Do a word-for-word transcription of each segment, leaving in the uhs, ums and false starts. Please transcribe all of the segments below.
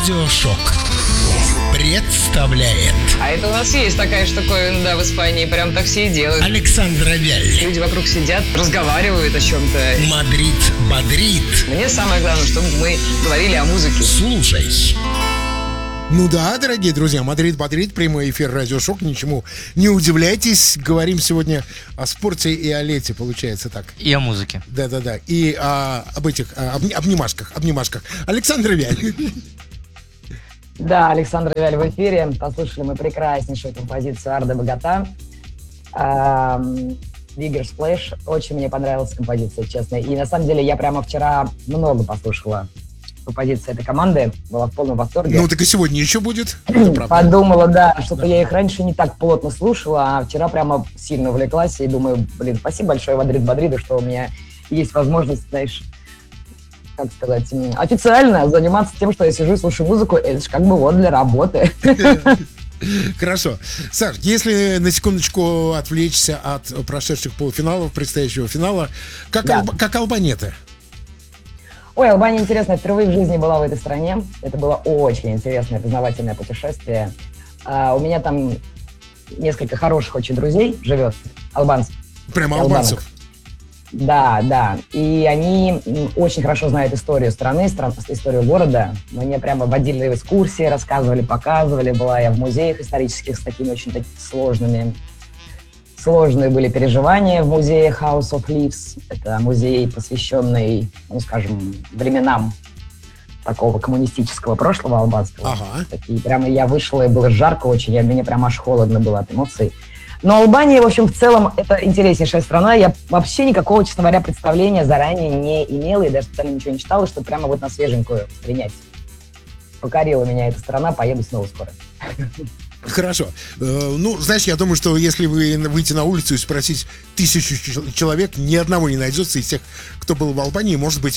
Радиошок представляет. А это у нас есть такая штуковина, да, в Испании. Прям так все и делают. Александра Вяль. Люди вокруг сидят, разговаривают о чем-то. Мадрид бодрит. Мне самое главное, чтобы мы говорили о музыке. Слушай. Ну да, дорогие друзья, Мадрид бодрит, прямой эфир Радиошок, ничему не удивляйтесь. Говорим сегодня о спорте и о лете, получается так. И о музыке. Да-да-да, и а, об этих а, об, обнимашках, обнимашках. Александра Вяль. Да, Александра Вяль в эфире. Послушали мы прекраснейшую композицию Арда Богата. Bigger Splash. Очень мне понравилась композиция, честно. И на самом деле я прямо вчера много послушала композиции этой команды. Была в полном восторге. Ну так и сегодня еще будет. Подумала, да, что-то я их раньше не так плотно слушала, а вчера прямо сильно увлеклась. И думаю, блин, спасибо большое Мадрид Бодриду, что у меня есть возможность, знаешь, как сказать, официально заниматься тем, что я сижу и слушаю музыку. Это же как бы вот для работы. Хорошо. Саш, если на секундочку отвлечься от прошедших полуфиналов, предстоящего финала, как, да. Алба, как Албанета? Ой, Албания интересная. Впервые в жизни была в этой стране. Это было очень интересное, познавательное путешествие. А, у меня там несколько хороших очень друзей живет, албанцев. Прямо албанцев? Да, да. И они очень хорошо знают историю страны, стран, историю города. Мне прямо водили в экскурсии, рассказывали, показывали. Была я в музеях исторических с такими очень такими сложными. Сложные были переживания в музее House of Leaves. Это музей, посвященный, ну, скажем, временам такого коммунистического прошлого албанского. Ага. Такие, прямо я вышла, и было жарко очень, я, мне прямо аж холодно было от эмоций. Но Албания, в общем, в целом, это интереснейшая страна. Я вообще никакого, честно говоря, представления заранее не имела и даже специально ничего не читала, чтобы прямо вот на свеженькую принять. Покорила меня эта страна, поеду снова скоро. Хорошо. Ну, знаешь, я думаю, что если вы выйти на улицу и спросить тысячу человек, ни одного не найдется из тех, кто был в Албании. Может быть,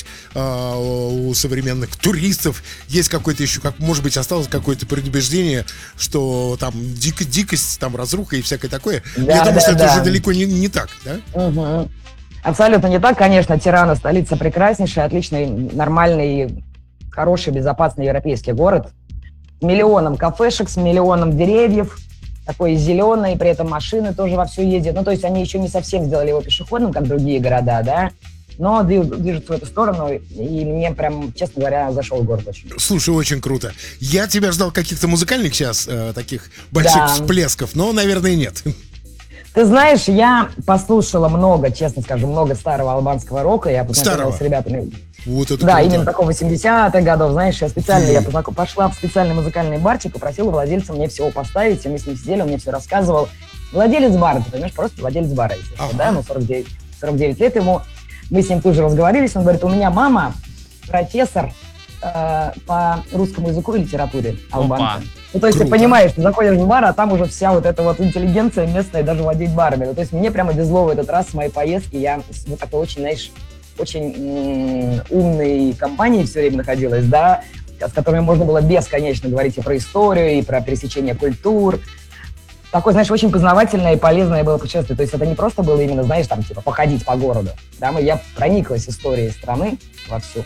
у современных туристов есть какое-то еще, как, может быть, осталось какое-то предубеждение, что там дико, дикость, там разруха и всякое такое. Да, я думаю, да, что да. Это уже далеко не, не так, да? Угу. Абсолютно не так, конечно. Тирана, столица прекраснейшая, отличный, нормальный, хороший, безопасный европейский город. С миллионом кафешек, с миллионом деревьев, такой зеленый, при этом машины тоже вовсю ездят. Ну, то есть они еще не совсем сделали его пешеходным, как другие города, да, но движутся в эту сторону, и мне прям, честно говоря, зашел город очень. Слушай, очень круто. Я тебя ждал каких-то музыкальных сейчас, э, таких больших да. всплесков, но, наверное, нет. Ты знаешь, я послушала много, честно скажу, много старого албанского рока. Я познакомилась с ребятами. Вот это да, круто. Именно такого восьмидесятых годов, знаешь, я специально я пошла в специальный музыкальный барчик и просила владельца мне всего поставить, и мы с ним сидели, он мне все рассказывал. Владелец бара, ты понимаешь, просто владелец бара, естественно, ага. да, ему сорок девять, сорок девять лет ему. Мы с ним тоже разговорились, он говорит, у меня мама профессор э, по русскому языку и литературе албанка. Ну, то есть Круто. Ты понимаешь, ты заходишь в бар, а там уже вся вот эта вот интеллигенция местная даже владеет барами. Ну, то есть мне прямо везло в этот раз с моей поездки, я вот такой очень, знаешь, очень м- умной компании все время находилась, да, с которыми можно было бесконечно говорить и про историю, и про пересечение культур. Такое, знаешь, очень познавательное и полезное было путешествие. То есть это не просто было именно, знаешь, там, типа, походить по городу. Да, я прониклась историей страны вовсю.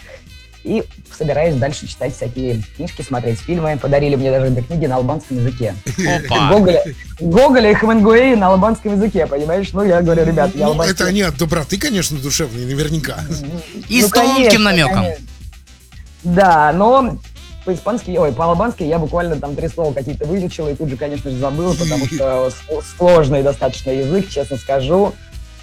И собираюсь дальше читать всякие книжки, смотреть фильмы. Подарили мне даже две книги на албанском языке. Гоголя, Гоголя и Хемингуэя на албанском языке, понимаешь? Ну, я говорю, ребят, я ну, албанский... это они от доброты, конечно, душевной, наверняка. И ну, с тонким намеком. Конечно. Да, но по-испански, ой, по-албански я буквально там три слова какие-то выучила и тут же, конечно же, забыла, потому что сложный достаточно язык, честно скажу.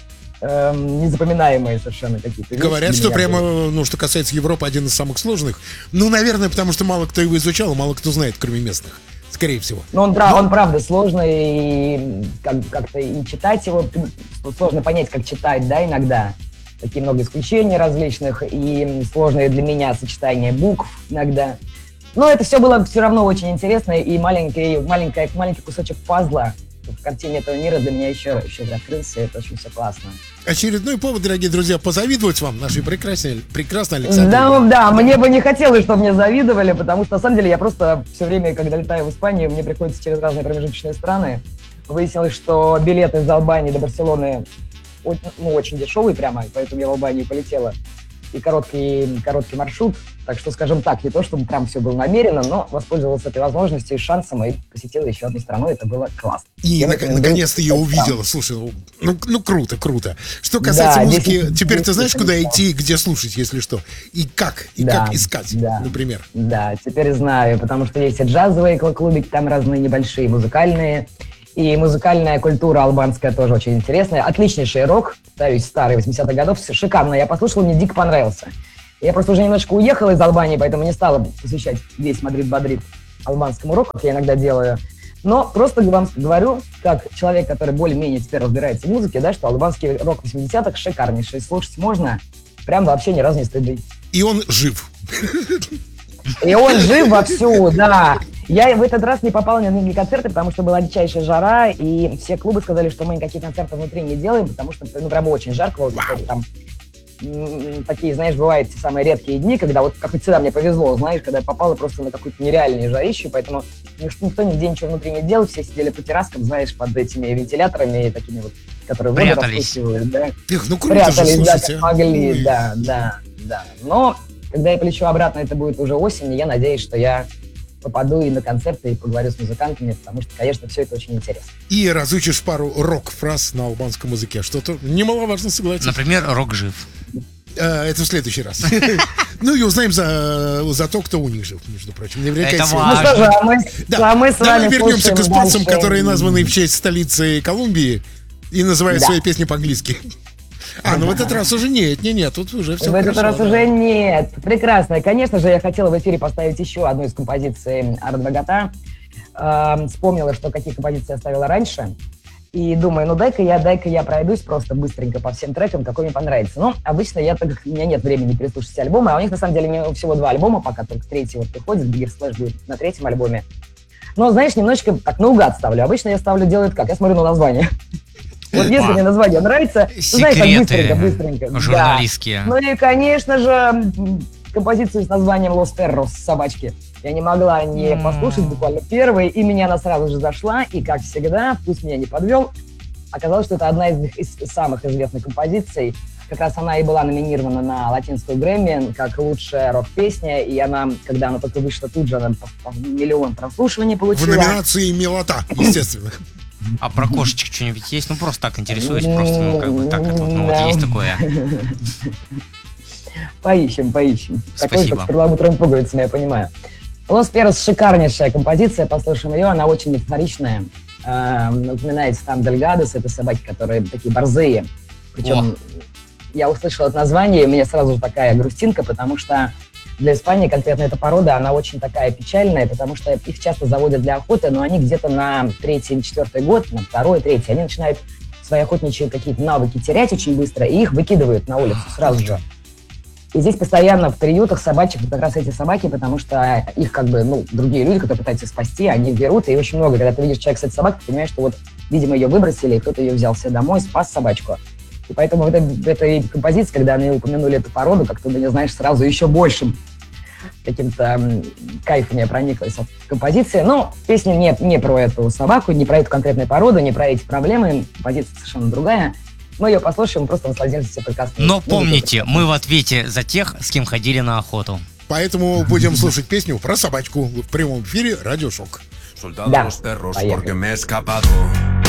Эм, незапоминаемые совершенно какие-то вещи. Говорят, что прямо, ну, что касается Европы, один из самых сложных. Ну, наверное, потому что мало кто его изучал, мало кто знает, кроме местных. Скорее всего. Но он, Но... он правда сложный, и как- как-то и читать его, сложно понять, как читать, да, иногда. Такие много исключений различных, и сложные для меня сочетания букв иногда. Но это все было все равно очень интересно, и маленький, маленький, маленький кусочек пазла в картине этого мира для меня еще, еще открылся, и это очень все классно. Очередной повод, дорогие друзья, позавидовать вам, нашей прекрасной, прекрасной Александре. Да, да, мне бы не хотелось, чтобы мне завидовали, потому что, на самом деле, я просто все время, когда летаю в Испанию, мне приходится через разные промежуточные страны. Выяснилось, что билеты из Албании до Барселоны ну, очень дешевые прямо, поэтому я в Албанию полетела. и короткий, короткий маршрут. Так что, скажем так, не то, чтобы прям все было намеренно, но воспользовался этой возможностью и шансом, и посетила еще одну страну, это было классно. И нак- наконец-то ее увидела. Слушай, ну, ну круто, круто. Что касается Да, музыки, десять- теперь ты десять знаешь, куда лет. идти и где слушать, если что? И как? И Да, как искать, да. например? Да, теперь знаю, потому что есть и джазовые клубики, там разные небольшие, музыкальные. И музыкальная культура албанская тоже очень интересная. Отличнейший рок, повторюсь, старый, восьмидесятых годов, шикарно. Я послушал, мне дико понравился. Я просто уже немножко уехал из Албании, поэтому не стала посвящать весь Мадрид-Мадрид албанскому року, как я иногда делаю. Но просто вам говорю, как человек, который более-менее теперь разбирается в музыке, да, что албанский рок восьмидесятых шикарнейший, слушать можно, прям вообще ни разу не стыдно. И он жив. И он жив вовсю, да. Я в этот раз не попала ни на какие концерты, потому что была дичайшая жара, и все клубы сказали, что мы никакие концерты внутри не делаем, потому что, ну, прям очень жарко. Вот, там м, такие, знаешь, бывают те самые редкие дни, когда вот, как всегда, мне повезло, знаешь, когда я попала просто на какую-то нереальную жарищу, поэтому никто нигде ничего внутри не делал, все сидели по терраскам, знаешь, под этими вентиляторами, такими вот, которые воду Прятались. распустивают, да. Эх, ну круто же, Прятались, да, слушайте. как могли, Ой. да, да, да. Но когда я полечу обратно, это будет уже осень, и я надеюсь, что я попаду и на концерты, и поговорю с музыкантами, потому что, конечно, все это очень интересно. И разучишь пару рок-фраз на албанском языке. Что-то немаловажно, согласиться. Например, рок жив. А, это в следующий раз. Ну и узнаем за, за то, кто у них жив, между прочим. Наверняка Это все- Ну важно. что же, а мы, Да. а мы с Давай вами вернемся к слушаем испанцам, дальше. которые названы в честь столицы Колумбии и называют Да. свои песни по-английски. А, ну в этот раз уже нет, не, нет, тут уже все В этот хорошо, раз да. уже нет. Прекрасно. И, конечно же, я хотела в эфире поставить еще одну из композиций Арт Богата. Эм, вспомнила, что какие композиции я ставила раньше. И думаю, ну дай-ка я, дай-ка я пройдусь просто быстренько по всем трекам, какой мне понравится. Ну, обычно я, так как у меня нет времени переслушать все альбомы, а у них на самом деле не- всего два альбома, пока только третий вот приходит, Bigger Splash будет на третьем альбоме. Но, знаешь, немножечко так наугад ставлю. Обычно я ставлю, делают как? Я смотрю на название. Вот если Опа. мне название нравится, ну, знаешь, так быстренько, Секреты быстренько. Да. журналистские. Ну и, конечно же, м, композицию с названием «Los Perros» «Собачки». Я не могла не М. послушать буквально первой, и меня она сразу же зашла, и, как всегда, вкус меня не подвел. Оказалось, что это одна из, их- из самых известных композиций. Как раз она и была номинирована на латинскую Грэмми как лучшая рок-песня, и она, когда она только вышла, тут же она по- по миллион прослушиваний В получила. номинации «Милота», естественно. А про кошечек что-нибудь есть? Ну, просто так интересуюсь, просто, ну, как бы так, это вот, ну, вот Да. есть такое. Поищем, поищем. Такой Спасибо. как с перламутровыми пуговицами, я понимаю. Лос Перос шикарнейшая композиция, послушаем ее, она очень меланхоличная. Э, напоминает Стан Дельгадос, это собаки, которые такие борзые. Причем я услышала это название, и у меня сразу же такая грустинка, потому что для Испании конкретно эта порода, она очень такая печальная, потому что их часто заводят для охоты, но они где-то на третий или четвертый год, на второй, третий, они начинают свои охотничьи какие-то навыки терять очень быстро, и их выкидывают на улицу сразу же. И здесь постоянно в приютах собачек как раз эти собаки, потому что их как бы, ну, другие люди, которые пытаются спасти, они берут, и очень много. Когда ты видишь человека с этой собакой, ты понимаешь, что вот, видимо, ее выбросили, и кто-то ее взял себе домой, спас собачку. И поэтому в этой, в этой композиции, когда они упомянули эту породу, как-то, не знаешь, сразу еще большим каким-то м, кайфом я прониклась от композиции. Но песня не, не про эту собаку, не про эту конкретную породу, не про эти проблемы. Композиция совершенно другая. Мы ее послушаем, просто насладимся прекрасной Но музыкой. помните, мы в ответе за тех, с кем ходили на охоту. Поэтому будем слушать песню про собачку в прямом эфире «Радио Шок». Soltado Да. los perros Поехали. porque me he escapado.